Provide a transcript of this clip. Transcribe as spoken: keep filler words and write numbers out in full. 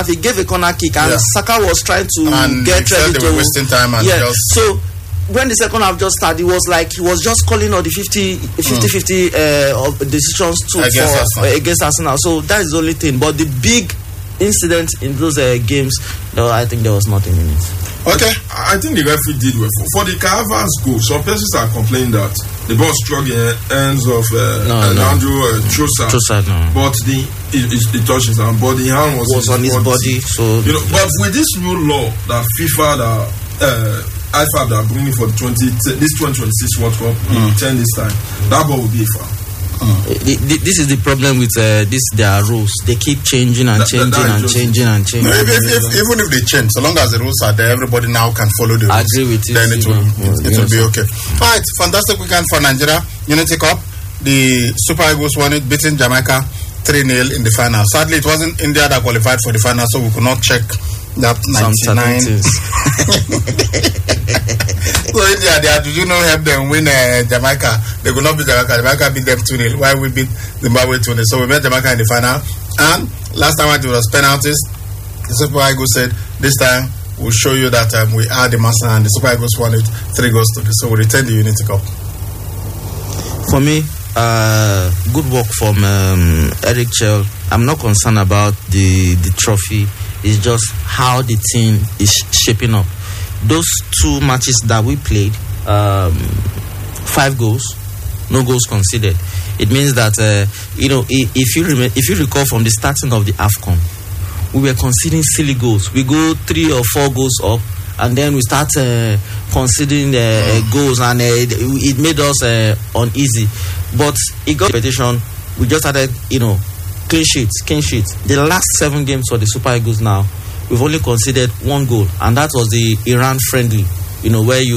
he gave a corner kick, and yeah. Saka was trying to and get ready they to were wasting time. And yeah. just... So when the second half just started, it was like he was just calling all the fifty fifty uh, of decisions to against for Arsenal. Uh, against Arsenal. So that is the only thing. But the big incident in those uh, games, no, I think there was nothing in it. Okay, I think the referee did well. For, for the Cavans goal, some persons are complaining that the ball struck in the hands of uh, no, uh, no. Andrew uh, Trossard. Trossard, no. But the it, it, it touches him, but the hand was, was on his body. body so you know, but with this new law that FIFA that uh, I F A B that bringing for the twenty this twenty twenty six World Cup in mm. ten this time, that ball will be a foul. Mm. This is the problem with uh, this their rules. They keep changing and changing that, that and changing and changing. No, if, if, if, even if they change, so long as the rules are there, everybody now can follow the rules. I agree with you. Then it will, it, it will be okay. All right, fantastic weekend for Nigeria. Unity Cup. The Super Eagles won it, beating Jamaica three nil in the final. Sadly, it wasn't India that qualified for the final, so we could not check that ninety-nine. So India, they had to you know help them win uh, Jamaica. They could not beat Jamaica. Jamaica beat them two nil. Why we beat Zimbabwe two nil? So we met Jamaica in the final. And last time it was penalties. The Super Eagles said this time we'll show you that um, we are the master, and the Super Eagles won it three goals to this. So we retain the Unity Cup. For me, uh, good work from um, Eric Chell. I'm not concerned about the the trophy. It's just how the team is shaping up. Those two matches that we played, um, five goals, no goals conceded. It means that uh, you know if you rem- if you recall from the starting of the AFCON, we were conceding silly goals. We go three or four goals up, and then we start uh, conceding uh, uh, goals, and uh, it, it made us uh, uneasy. But it got repetition. We just started, you know, clean sheets, clean sheets. The last seven games for the Super Eagles now, we've only conceded one goal, and that was the Iran friendly, you know, where you